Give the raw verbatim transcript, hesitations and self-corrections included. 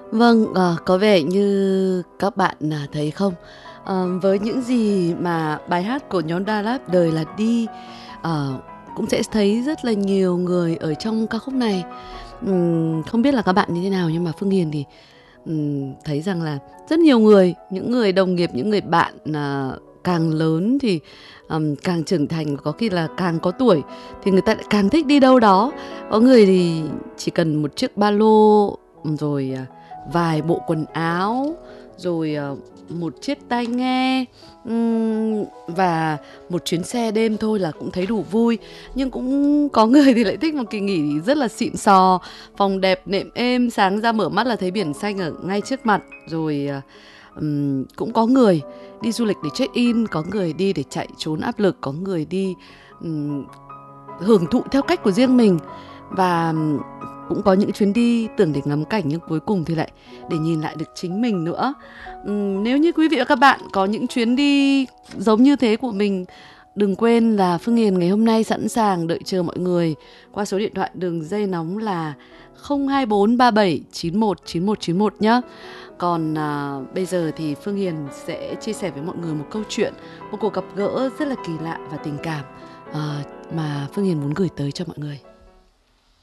Vâng, ờ, có vẻ như các bạn, à, thấy không? Ờ, với những gì mà bài hát của nhóm Da Lab "Đời Là Đi", ờ, cũng sẽ thấy rất là nhiều người ở trong ca khúc này. Ừm, không biết là các bạn như thế nào nhưng mà Phương Hiền thì, ừm, thấy rằng là rất nhiều người, những người đồng nghiệp, những người bạn, à, càng lớn thì, ừm, càng trưởng thành, có khi là càng có tuổi thì người ta lại càng thích đi đâu đó. Có người thì chỉ cần một chiếc ba lô, rồi, à, vài bộ quần áo, rồi, ờ, một chiếc tai nghe, ừm, và một chuyến xe đêm thôi là cũng thấy đủ vui. Nhưng cũng có người thì lại thích một kỳ nghỉ rất là xịn sò, phòng đẹp, nệm êm, sáng ra mở mắt là thấy biển xanh ở ngay trước mặt. Rồi, à, ừm, cũng có người đi du lịch để check-in, có người đi để chạy trốn áp lực, có người đi, ừm, hưởng thụ theo cách của riêng mình. Và cũng có những chuyến đi tưởng để ngắm cảnh nhưng cuối cùng thì lại để nhìn lại được chính mình nữa. Ừm, nếu như quý vị và các bạn có những chuyến đi giống như thế của mình, đừng quên là Phương Hiền ngày hôm nay sẵn sàng đợi chờ mọi người qua số điện thoại đường dây nóng là không hai bốn ba bảy chín một chín một chín một nhé. Còn à, bây giờ thì Phương Hiền sẽ chia sẻ với mọi người một câu chuyện, một cuộc gặp gỡ rất là kỳ lạ và tình cảm à, mà Phương Hiền muốn gửi tới cho mọi người.